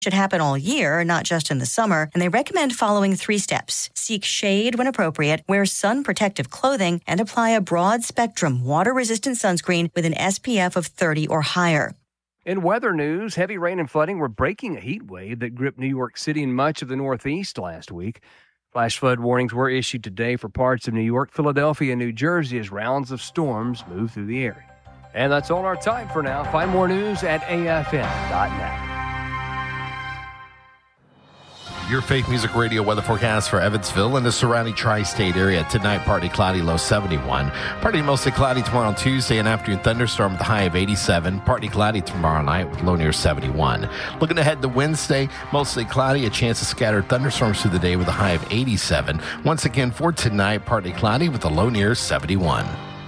should happen all year, not just in the summer, and they recommend following 3 steps. Seek shade when appropriate, wear sun protective clothing, and apply a broad-spectrum water-resistant sunscreen with an SPF of 30 or higher. In weather news, heavy rain and flooding were breaking a heat wave that gripped New York City and much of the Northeast last week. Flash flood warnings were issued today for parts of New York, Philadelphia, and New Jersey as rounds of storms move through the area. And that's all our time for now. Find more news at afm.net. Your Faith Music Radio weather forecast for Evansville and the surrounding tri-state area. Tonight, partly cloudy, low 71. Partly mostly cloudy tomorrow on Tuesday, an afternoon thunderstorm with a high of 87. Partly cloudy tomorrow night with low near 71. Looking ahead to Wednesday, mostly cloudy, a chance of scattered thunderstorms through the day with a high of 87. Once again for tonight, partly cloudy with a low near 71.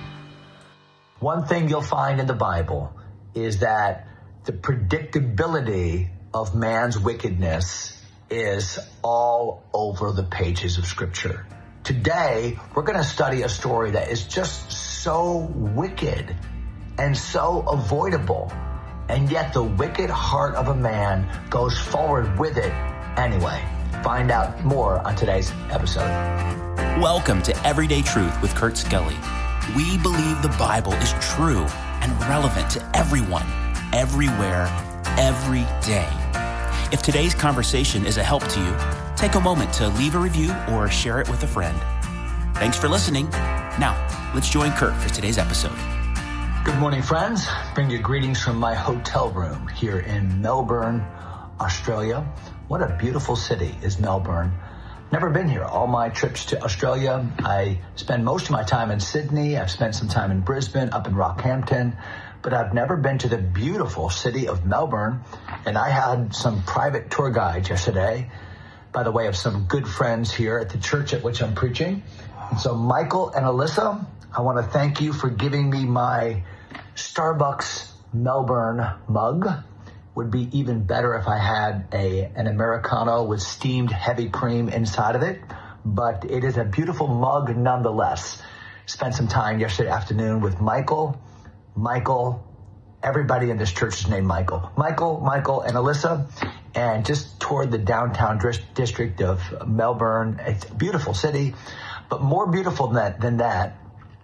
One thing you'll find in the Bible is that the predictability of man's wickedness is all over the pages of Scripture. Today, we're going to study a story that is just so wicked and so avoidable, and yet the wicked heart of a man goes forward with it anyway. Find out more on today's episode. Welcome to Everyday Truth with Kurt Skelly. We believe the Bible is true and relevant to everyone, everywhere, every day. If today's conversation is a help to you, take a moment to leave a review or share it with a friend. Thanks for listening. Now, let's join Kurt for today's episode. Good morning, friends. Bring you greetings from my hotel room here in Melbourne, Australia. What a beautiful city is Melbourne. Never been here. All my trips to Australia, I spend most of my time in Sydney. I've spent some time in Brisbane, up in Rockhampton, but I've never been to the beautiful city of Melbourne. And I had some private tour guides yesterday, by the way of some good friends here at the church at which I'm preaching. And so Michael and Alyssa, I want to thank you for giving me my Starbucks Melbourne mug. Would be even better if I had an Americano with steamed heavy cream inside of it. But it is a beautiful mug nonetheless. Spent some time yesterday afternoon with Michael, everybody in this church is named Michael, and Alyssa, and just toured the downtown district of Melbourne. It's a beautiful city, but more beautiful than that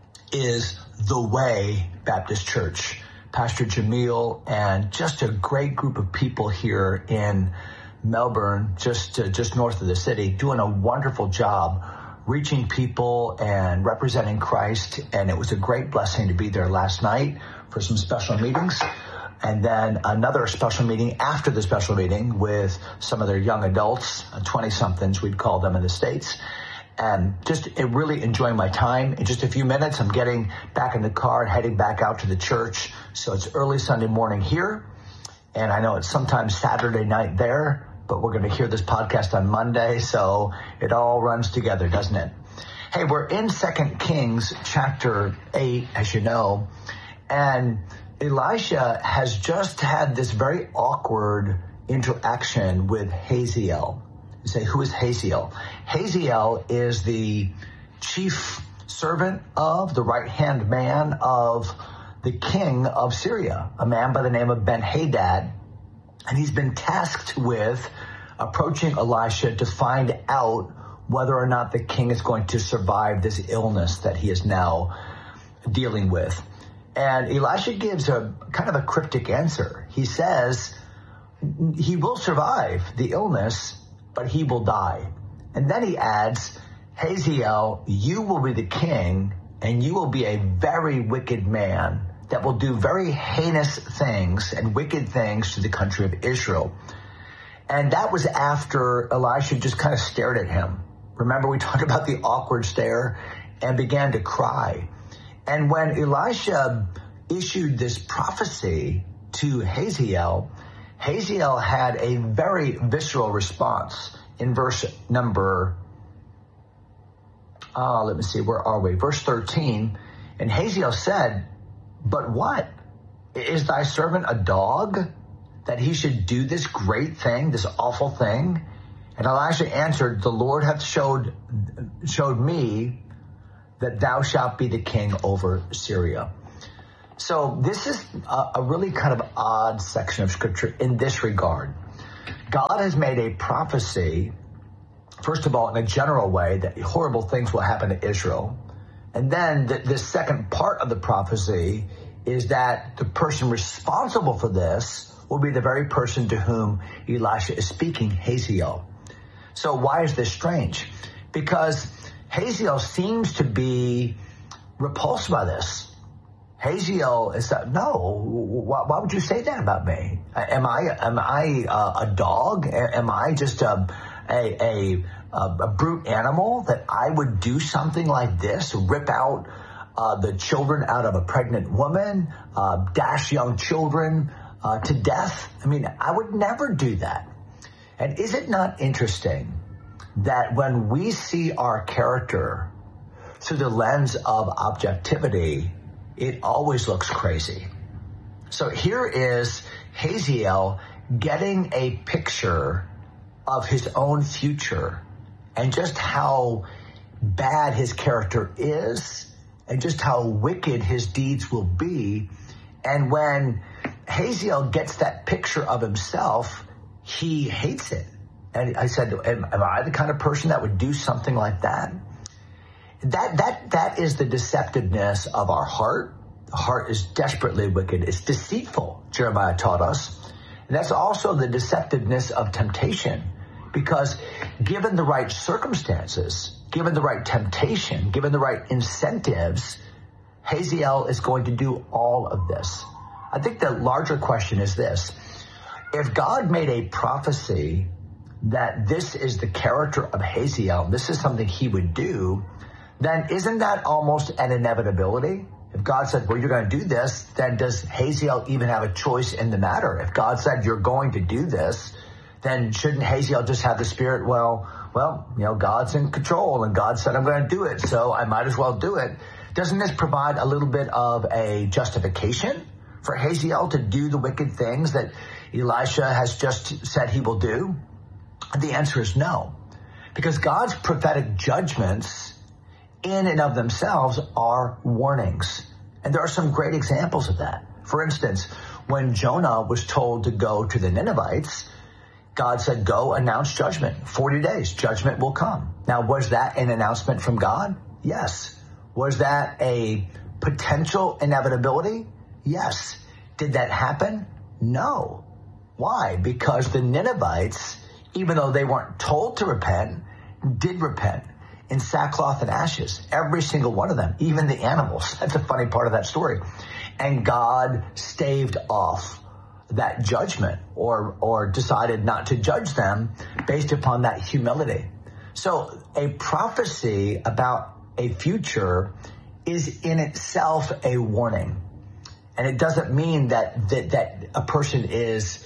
is the Way Baptist Church. Pastor Jamil and just a great group of people here in Melbourne, just north of the city, doing a wonderful job reaching people and representing Christ. And it was a great blessing to be there last night for some special meetings. And then another special meeting after the special meeting with some of their young adults, 20-somethings, we'd call them in the States. And just really enjoying my time. In just a few minutes, I'm getting back in the car and heading back out to the church. So it's early Sunday morning here. And I know it's sometimes Saturday night there, but we're going to hear this podcast on Monday. So it all runs together, doesn't it? Hey, we're in 2 Kings chapter 8, as you know. And Elisha has just had this very awkward interaction with Hazael. You say, who is Hazael? Hazael is the chief servant of, the right-hand man of the king of Syria, a man by the name of Ben-Hadad. And he's been tasked with approaching Elisha to find out whether or not the king is going to survive this illness that he is now dealing with. And Elisha gives a kind of a cryptic answer. He says he will survive the illness, but he will die. And then he adds, Hazael, you will be the king, and you will be a very wicked man that will do very heinous things and wicked things to the country of Israel. And that was after Elisha just kind of stared at him. Remember, we talked about the awkward stare, and began to cry. And when Elisha issued this prophecy to Hazael, Hazael had a very visceral response in verse number, where are we? Verse 13. And Hazael said, but what? Is thy servant a dog that he should do this great thing, this awful thing? And Elisha answered, the Lord hath showed me that thou shalt be the king over Syria. So this is a really kind of odd section of scripture in this regard. God has made a prophecy, first of all, in a general way, that horrible things will happen to Israel. And then the second part of the prophecy is that the person responsible for this will be the very person to whom Elisha is speaking, Hazael. So why is this strange? Because Hazael seems to be repulsed by this. Hazael is no. Why would you say that about me? Am I a dog? Am I just a brute animal that I would do something like this? Rip out the children out of a pregnant woman, dash young children to death? I mean, I would never do that. And is it not interesting that when we see our character through the lens of objectivity, it always looks crazy? So here is Hazael getting a picture of his own future and just how bad his character is and just how wicked his deeds will be. And when Hazael gets that picture of himself, he hates it. And I said, am I the kind of person that would do something like that? That is the deceptiveness of our heart. The heart is desperately wicked. It's deceitful, Jeremiah taught us. And that's also the deceptiveness of temptation. Because given the right circumstances, given the right temptation, given the right incentives, Hazael is going to do all of this. I think the larger question is this. If God made a prophecy that this is the character of Hazael, this is something he would do, then isn't that almost an inevitability? If God said, well, you're going to do this, then does Hazael even have a choice in the matter? If God said you're going to do this, then shouldn't Hazael just have the spirit, well, God's in control and God said I'm going to do it, so I might as well do it. Doesn't this provide a little bit of a justification for Hazael to do the wicked things that Elisha has just said he will do? The answer is no, because God's prophetic judgments in and of themselves are warnings. And there are some great examples of that. For instance, when Jonah was told to go to the Ninevites, God said, go announce judgment. 40 days, judgment will come. Now, was that an announcement from God? Yes. Was that a potential inevitability? Yes. Did that happen? No. Why? Because the Ninevites, even though they weren't told to repent, did repent in sackcloth and ashes. Every single one of them, even the animals. That's a funny part of that story. And God staved off that judgment or decided not to judge them based upon that humility. So a prophecy about a future is in itself a warning. And it doesn't mean that a person is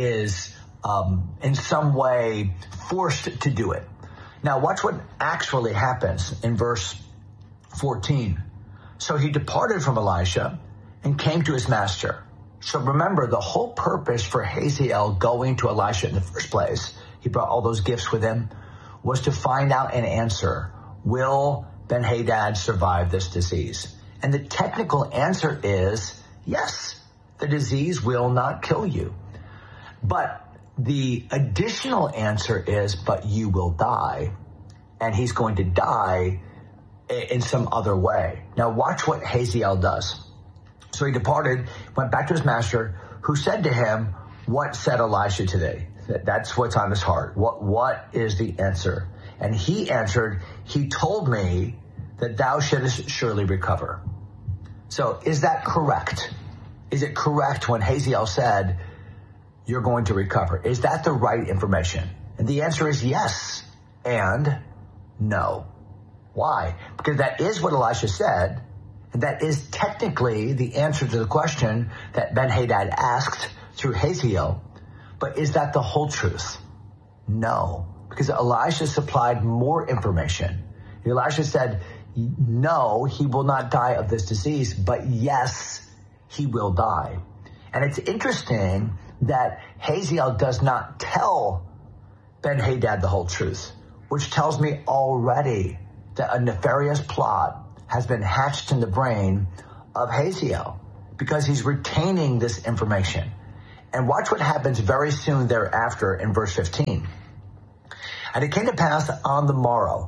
in some way forced to do it. Now watch what actually happens in verse 14. So he departed from Elisha and came to his master. So remember, the whole purpose for Hazael going to Elisha in the first place, he brought all those gifts with him, was to find out an answer. Will Ben-Hadad survive this disease? And the technical answer is yes, the disease will not kill you. But the additional answer is, but you will die. And he's going to die in some other way. Now watch what Hazael does. So he departed, went back to his master, who said to him, what said Elisha today? That's what's on his heart. What is the answer? And he answered, he told me that thou shouldest surely recover. So is that correct? Is it correct when Hazael said, you're going to recover? Is that the right information? And the answer is yes and no. Why? Because that is what Elisha said. And that is technically the answer to the question that Ben-Hadad asked through Hazael. But is that the whole truth? No. Because Elisha supplied more information. Elisha said, no, he will not die of this disease, but yes, he will die. And it's interesting that Hazael does not tell Ben-Hadad the whole truth, which tells me already that a nefarious plot has been hatched in the brain of Hazael because he's retaining this information. And watch what happens very soon thereafter in verse 15. And it came to pass on the morrow,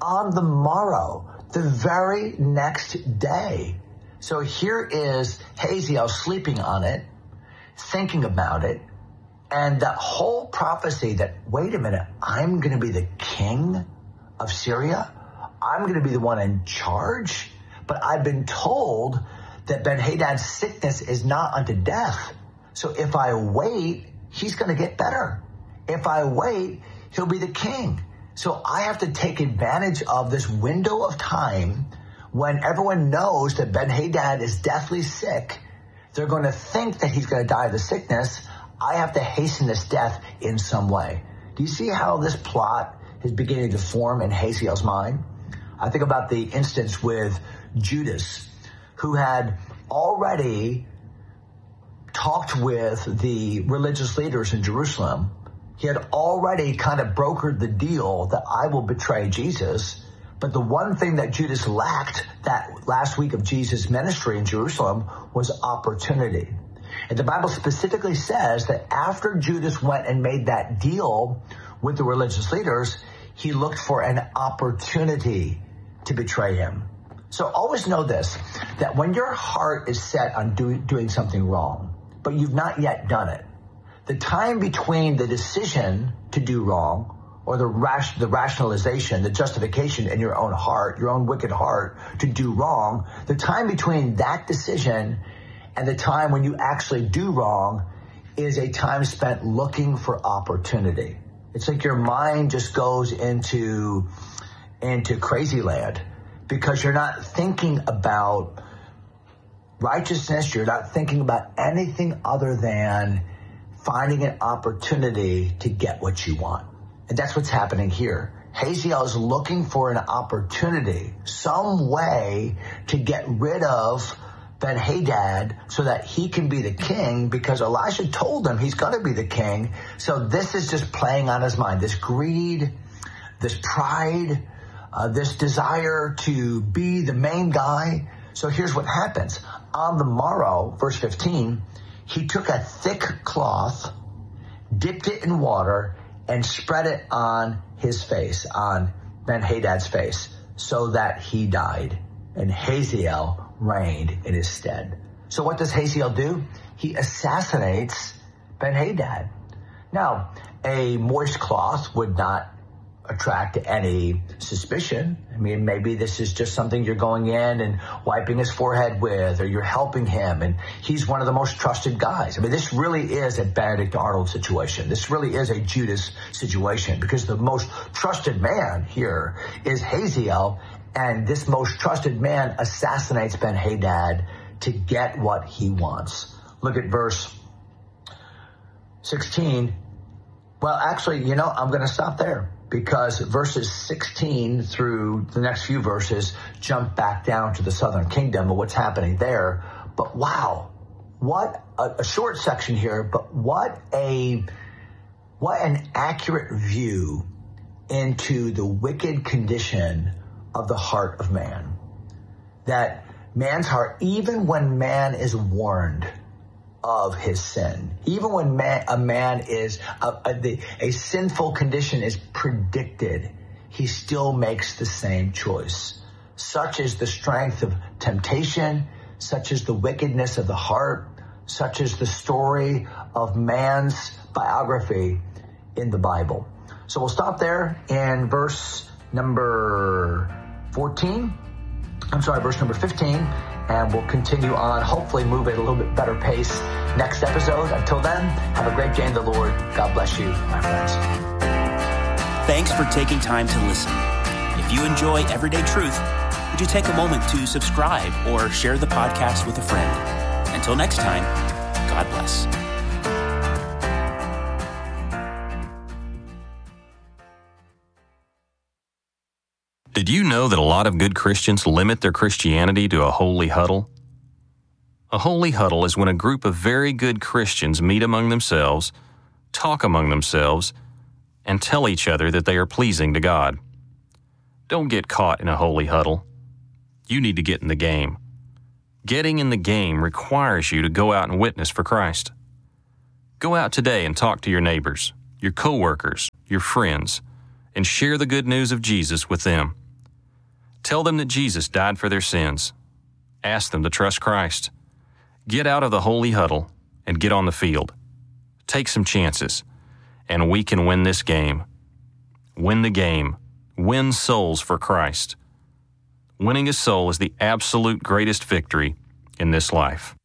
the very next day. So here is Hazael sleeping on it, thinking about it, and that whole prophecy that, wait a minute, I'm going to be the king of Syria. I'm going to be the one in charge. But I've been told that Ben-Hadad's sickness is not unto death. So if I wait, he's going to get better. If I wait, he'll be the king. So I have to take advantage of this window of time when everyone knows that Ben-Hadad is deathly sick. They're going to think that he's going to die of the sickness. I have to hasten this death in some way. Do you see how this plot is beginning to form in Hazael's mind? I think about the instance with Judas, who had already talked with the religious leaders in Jerusalem. He had already kind of brokered the deal that I will betray Jesus. But the one thing that Judas lacked that last week of Jesus' ministry in Jerusalem was opportunity. And the Bible specifically says that after Judas went and made that deal with the religious leaders, he looked for an opportunity to betray him. So always know this, that when your heart is set on doing something wrong, but you've not yet done it, the time between the decision to do wrong or the rationalization, the justification in your own heart, your own wicked heart to do wrong, the time between that decision and the time when you actually do wrong is a time spent looking for opportunity. It's like your mind just goes into crazy land because you're not thinking about righteousness. You're not thinking about anything other than finding an opportunity to get what you want. And that's what's happening here. Hazael is looking for an opportunity, some way to get rid of Ben-Hadad so that he can be the king, because Elijah told him he's going to be the king. So this is just playing on his mind, this greed, this pride, this desire to be the main guy. So here's what happens. On the morrow, verse 15, he took a thick cloth, dipped it in water, and spread it on his face, on Ben-Hadad's face, so that he died. And Hazael reigned in his stead. So what does Hazael do? He assassinates Ben-Hadad. Now, a moist cloth would not attract any suspicion. I mean, maybe this is just something you're going in and wiping his forehead with, or you're helping him, and he's one of the most trusted guys. I mean, this really is a Benedict Arnold situation. This really is a Judas situation, because the most trusted man here is Hazael, and this most trusted man assassinates Ben-Hadad to get what he wants. Look at verse 16. Well, actually, I'm going to stop there, because verses 16 through the next few verses jump back down to the southern kingdom and what's happening there. But wow, what a short section here, but what an accurate view into the wicked condition of the heart of man. That man's heart, even when man is warned of his sin, even when a sinful condition is predicted, he still makes the same choice. Such is the strength of temptation, such is the wickedness of the heart, such is the story of man's biography in the Bible. So we'll stop there in verse number 15, and we'll continue on, hopefully move at a little bit better pace next episode. Until then, have a great day in the Lord. God bless you, my friends. Thanks for taking time to listen. If you enjoy Everyday Truth, would you take a moment to subscribe or share the podcast with a friend? Until next time, God bless. Did you know that a lot of good Christians limit their Christianity to a holy huddle? A holy huddle is when a group of very good Christians meet among themselves, talk among themselves, and tell each other that they are pleasing to God. Don't get caught in a holy huddle. You need to get in the game. Getting in the game requires you to go out and witness for Christ. Go out today and talk to your neighbors, your coworkers, your friends, and share the good news of Jesus with them. Tell them that Jesus died for their sins. Ask them to trust Christ. Get out of the holy huddle and get on the field. Take some chances, and we can win this game. Win the game. Win souls for Christ. Winning a soul is the absolute greatest victory in this life.